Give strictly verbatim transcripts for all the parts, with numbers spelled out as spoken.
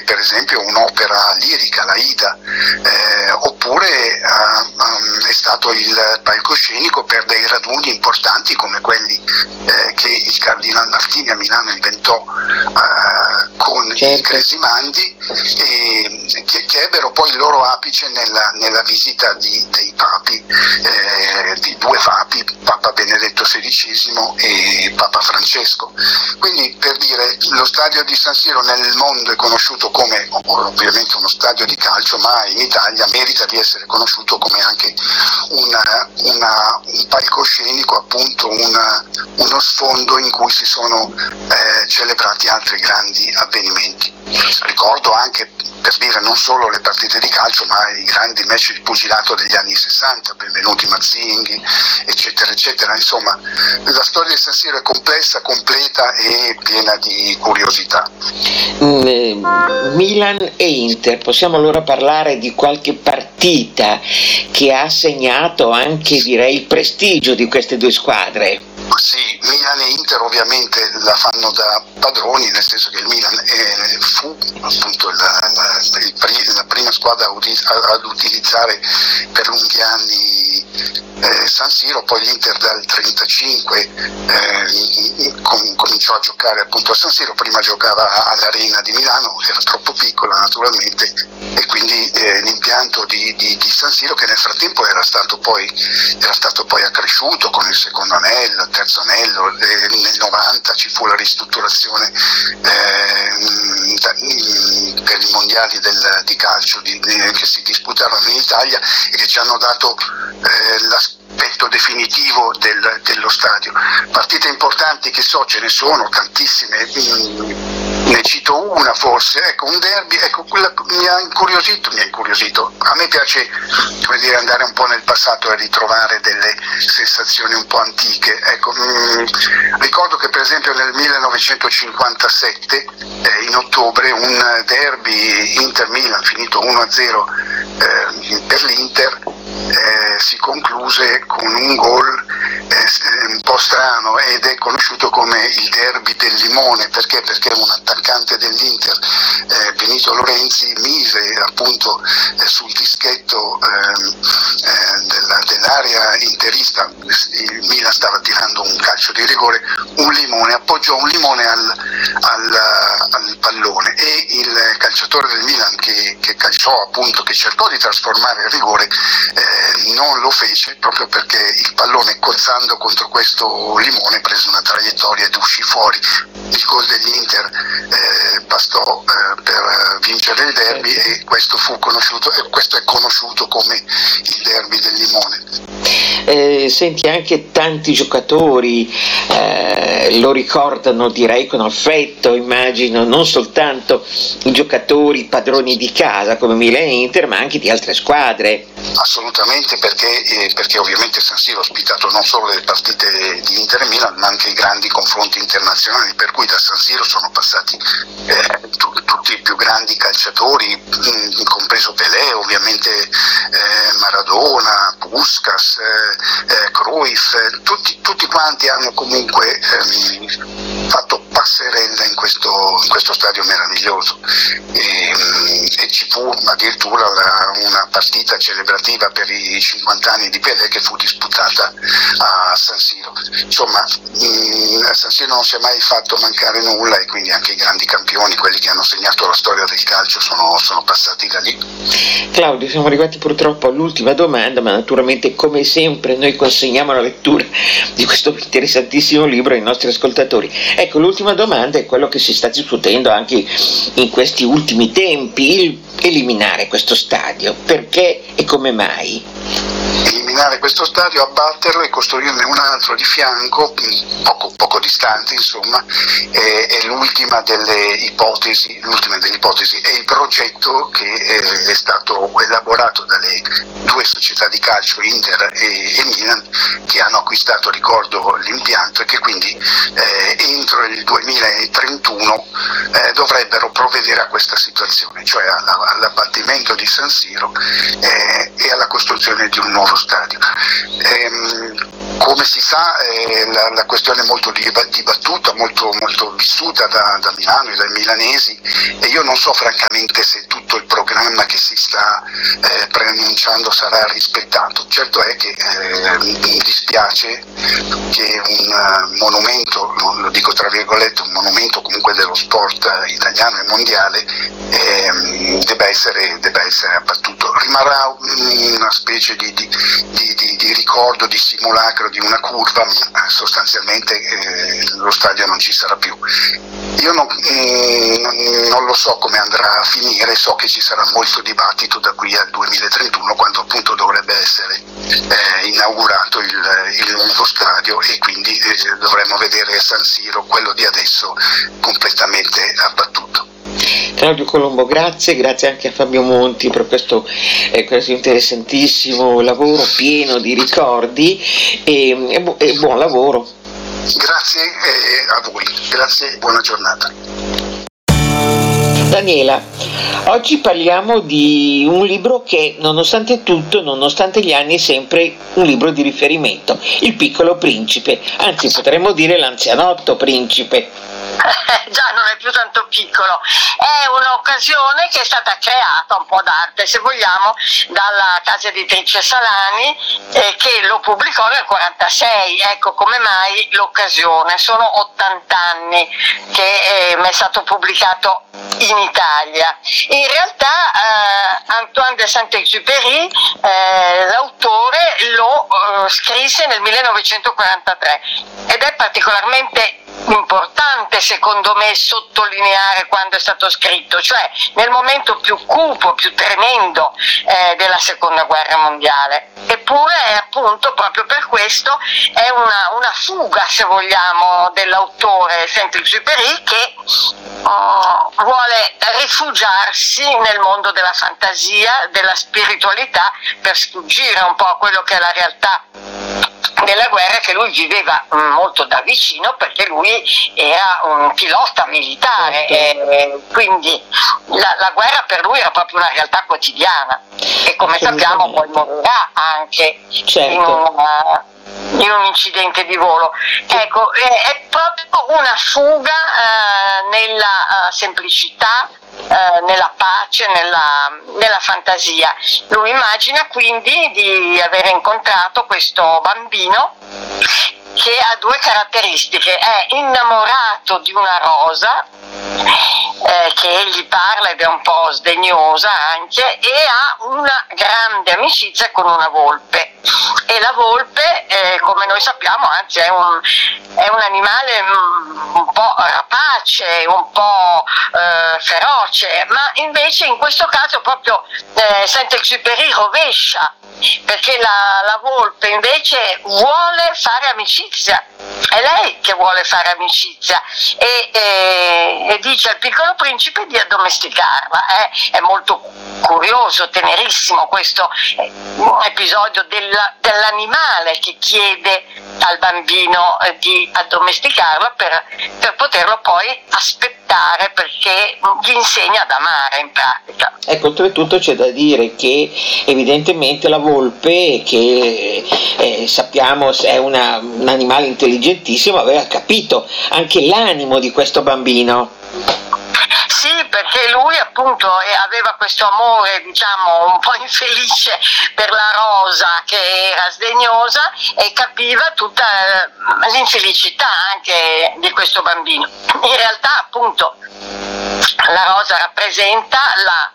anche per esempio un'opera lirica, la Ida, eh, oppure eh, um, è stato il palcoscenico per dei raduni importanti come quelli eh, che il Cardinal Martini a Milano inventò eh, con certo. i Cresimandi, e, che, che ebbero poi il loro apice nella, nella visita di, dei papi, eh, di due papi, Papa Benedetto sedicesimo e Papa Francesco. Quindi, per dire, lo stadio di San Siro nel mondo è conosciuto come ovviamente uno stadio di calcio, ma in Italia merita di essere conosciuto come anche una, una, un palcoscenico, appunto una, uno sfondo in cui si sono eh, celebrati altri grandi avvenimenti. Ricordo anche, per dire, non solo le partite di calcio, ma i grandi match di pugilato degli anni sessanta, benvenuti Mazzinghi, eccetera, eccetera. Insomma, la storia di San Siro è complessa, completa e piena di curiosità. Mm, Milan e Inter, possiamo allora parlare di qualche partita che ha segnato anche, direi, il prestigio di queste due squadre? Sì, Milan e Inter ovviamente la fanno da padroni, nel senso che il Milan è, fu appunto la, la, il, la prima squadra ad utilizzare per lunghi anni eh, San Siro, poi l'Inter dal trentacinque eh, com, cominciò a giocare appunto a San Siro, prima giocava all'Arena di Milano, era troppo piccola naturalmente, e quindi eh, l'impianto di, di, di San Siro, che nel frattempo era stato poi, era stato poi accresciuto con il secondo anello, il terzo anello, eh, nel novanta ci fu la ristrutturazione eh, da, per i mondiali del, di calcio di, di, che si disputarono in Italia e che ci hanno dato eh, l'aspetto definitivo del, dello stadio. Partite importanti, che so, ce ne sono tantissime, ne cito una forse, ecco, un derby, ecco, quella mi ha incuriosito, mi ha incuriosito. A me piace, come dire, andare un po' nel passato e ritrovare delle sensazioni un po' antiche. Ecco, mh, ricordo che per esempio nel millenovecentocinquantasette, eh, in ottobre, un derby Inter-Milan finito uno a zero eh, per l'Inter, eh, si concluse con un gol eh, un po' strano, ed è conosciuto come il derby del limone. Perché? Perché un attaccante dell'Inter, eh, Benito Lorenzi, mise appunto eh, sul dischetto eh, eh, della, dell'area interista, il Milan stava tirando un calcio di rigore, un limone, appoggiò un limone al, al, al pallone, e il calciatore del Milan che, che calciò appunto, che cercò di trasformare il rigore, eh, non lo fece, proprio perché il pallone, cozzando contro questo limone, prese una traiettoria ed uscì fuori. Il gol dell'Inter eh, bastò eh, per vincere il derby, e questo fu conosciuto, e questo è conosciuto come il derby del limone. Eh, senti, anche tanti giocatori eh, lo ricordano, direi, con affetto, immagino, non soltanto i giocatori padroni di casa come Milan e Inter, ma anche di altre squadre. Assolutamente, perché, eh, perché ovviamente San Siro ha ospitato non solo le partite di Inter e Milan, ma anche i grandi confronti internazionali, per cui da San Siro sono passati eh, tu, tutti i più grandi calciatori, mh, compreso Pelé, ovviamente eh, Maradona, Puskas, eh, eh, Cruyff, eh, tutti, tutti quanti hanno comunque ehm, fatto passerella in questo, in questo stadio meraviglioso, e, e ci fu addirittura una, una partita celebrativa per i cinquanta anni di Pelé che fu disputata a San Siro. Insomma, a San Siro non si è mai fatto mancare nulla, e quindi anche i grandi campioni, quelli che hanno segnato la storia del calcio, sono, sono passati da lì. Claudio, siamo arrivati purtroppo all'ultima domanda, ma naturalmente, come sempre, noi consegniamo la lettura di questo interessantissimo libro ai nostri ascoltatori. Ecco, l'ultima domanda è quello che si sta discutendo anche in questi ultimi tempi: il eliminare questo stadio. Perché e come mai? Eliminare questo stadio, abbatterlo e costruirne un altro di fianco, poco, poco distante, insomma, è, è l'ultima delle ipotesi, l'ultima delle ipotesi, è il progetto che è, è stato elaborato dalle due società di calcio, Inter e, e Milan, che hanno acquistato, ricordo, l'impianto, e che quindi eh, entro il duemilatrentuno eh, dovrebbero provvedere a questa situazione, cioè alla, all'abbattimento di San Siro eh, e alla costruzione di un nuovo stadio. Ehm, Come si sa, eh, la, la questione è molto dibattuta, molto, molto vissuta da, da Milano e dai milanesi, e io non so francamente se tutto il programma che si sta eh, preannunciando sarà rispettato. Certo è che eh, mi dispiace che un uh, monumento, lo dico tra virgolette, un monumento comunque dello sport italiano e mondiale eh, debba, essere, debba essere abbattuto. Rimarrà una specie di, di, di, di, di ricordo, di simulacro di una curva, ma sostanzialmente eh, lo stadio non ci sarà più. Io non, mh, non lo so come andrà a finire, so che ci sarà molto dibattito da qui al duemilatrentuno, quando appunto dovrebbe essere eh, inaugurato il, il nuovo stadio, e quindi eh, dovremo vedere San Siro, quello di adesso, completamente abbattuto. Claudio Colombo, grazie, grazie anche a Fabio Monti per questo, eh, questo interessantissimo lavoro pieno di ricordi, e, e, bu- e buon lavoro. Grazie eh, a voi, grazie e buona giornata. Daniela, oggi parliamo di un libro che, nonostante tutto, nonostante gli anni, è sempre un libro di riferimento, Il Piccolo Principe, anzi potremmo dire L'Anzianotto Principe. Già non è più tanto piccolo, è un'occasione che è stata creata un po' d'arte, se vogliamo, dalla casa editrice Salani, eh, che lo pubblicò nel quarantasei. Ecco come mai l'occasione, sono ottanta anni che eh, mi è stato pubblicato in Italia. In realtà eh, Antoine de Saint-Exupéry, eh, l'autore, lo eh, scrisse nel millenovecentoquarantatré, ed è particolarmente importante secondo me sottolineare quando è stato scritto, cioè nel momento più cupo, più tremendo eh, della seconda guerra mondiale. Eppure appunto proprio per questo è una, una fuga, se vogliamo, dell'autore Saint-Exupéry, che uh, vuole rifugiarsi nel mondo della fantasia, della spiritualità, per sfuggire un po' a quello che è la realtà della guerra, che lui viveva molto da vicino, perché lui era un pilota militare, e quindi la, la guerra per lui era proprio una realtà quotidiana, e come sappiamo poi morirà anche certo. in, una, in un incidente di volo. Ecco, è, è proprio una fuga eh, nella uh, semplicità, Uh, nella pace, nella, nella fantasia. Lui immagina quindi di aver incontrato questo bambino che ha due caratteristiche: è innamorato di una rosa eh, che gli parla ed è un po' sdegnosa anche, e ha una grande amicizia con una volpe. E la volpe, eh, come noi sappiamo, anzi è un, è un animale mm, un po' rapace, un po' eh, feroce, ma invece in questo caso proprio eh, Saint-Exupéry rovescia, perché la, la volpe invece vuole fare amicizia, è lei che vuole fare amicizia, e, e, e dice al Piccolo Principe di addomesticarla. Eh. È molto curioso, tenerissimo questo eh, episodio della, dell'animale che chiede al bambino eh, di addomesticarlo per, per poterlo poi aspettare, perché gli insegna ad amare in pratica. Ecco, oltretutto c'è da dire che evidentemente la volpe, che eh, sappiamo è una, un animale intelligentissimo, aveva capito anche l'animo di questo bambino. Sì, perché lui appunto aveva questo amore, diciamo, un po' infelice per la rosa, che era sdegnosa, e capiva tutta l'infelicità anche di questo bambino. In realtà appunto la rosa rappresenta la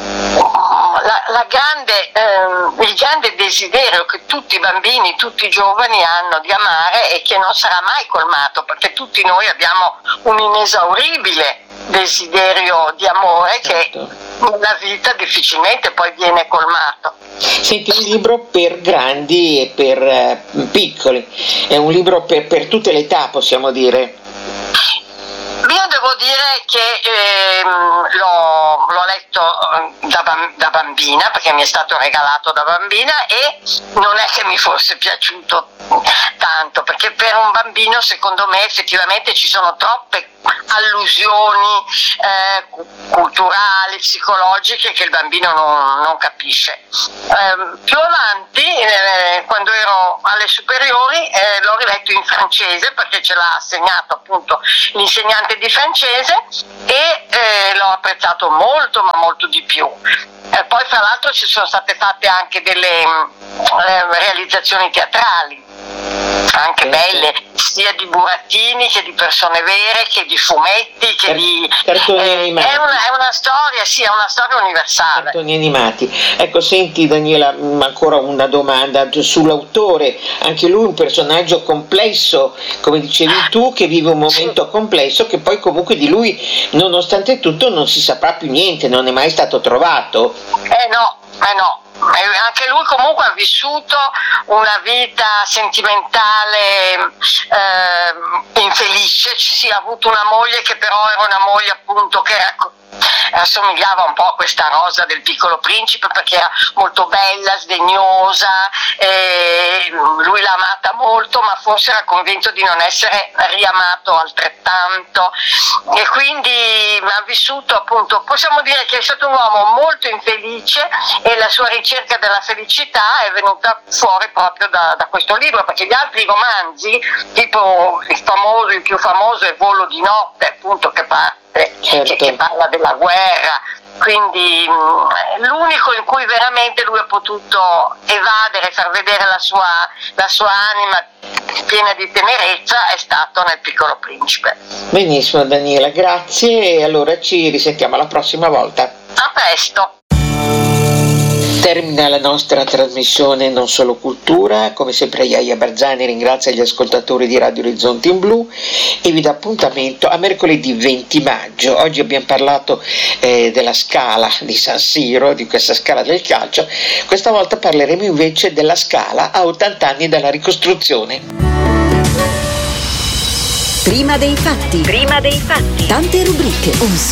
La, la grande, eh, il grande desiderio che tutti i bambini, tutti i giovani hanno di amare, e che non sarà mai colmato, perché tutti noi abbiamo un inesauribile desiderio di amore, certo, che nella vita difficilmente poi viene colmato. Senti, un libro per grandi e per eh, piccoli, è un libro per, per tutte le età, possiamo dire. Io devo dire che ehm, l'ho, l'ho letto da, da bambina, perché mi è stato regalato da bambina, e non è che mi fosse piaciuto tanto, perché per un bambino secondo me effettivamente ci sono troppe allusioni eh, culturali, psicologiche che il bambino non, non capisce. Eh, più avanti, eh, quando ero alle superiori, eh, l'ho riletto in francese perché ce l'ha assegnato appunto l'insegnante di francese e eh, l'ho apprezzato molto, ma molto di più. Eh, poi fra l'altro ci sono state fatte anche delle eh, realizzazioni teatrali, anche belle, sia di burattini che di persone vere, che di fumetti, che di cartoni eh, animati. È una, è una storia, sì, è una storia universale. Cartoni animati. Ecco, senti Daniela, ancora una domanda sull'autore. Anche lui un personaggio complesso, come dicevi tu, che vive un momento sì. complesso, che poi comunque di lui, nonostante tutto, non si saprà più niente, non è mai stato trovato. Eh no, eh no. Anche lui comunque ha vissuto una vita sentimentale eh, infelice, sì, ha avuto una moglie che però era una moglie appunto che era, assomigliava un po' a questa Rosa del Piccolo Principe perché era molto bella, sdegnosa, e lui l'ha amata molto ma forse era convinto di non essere riamato altrettanto e quindi ha vissuto appunto, possiamo dire che è stato un uomo molto infelice e la sua ricerca della felicità è venuta fuori proprio da, da questo libro, perché gli altri romanzi, tipo il famoso, il più famoso è Volo di notte, appunto, che parte Certo. Che, che parla della guerra, quindi mh, l'unico in cui veramente lui ha potuto evadere, far vedere la sua, la sua anima piena di tenerezza è stato nel Piccolo Principe. Benissimo Daniela, grazie e allora ci risentiamo la prossima volta. A presto. Termina la nostra trasmissione Non Solo Cultura, come sempre Iaia Barzani ringrazia gli ascoltatori di Radio Orizzonti in Blu e vi dà appuntamento a mercoledì venti maggio. Oggi abbiamo parlato eh, della Scala di San Siro, di questa Scala del calcio, questa volta parleremo invece della Scala a ottanta anni dalla ricostruzione. Prima dei fatti. Prima dei fatti. Tante rubriche, un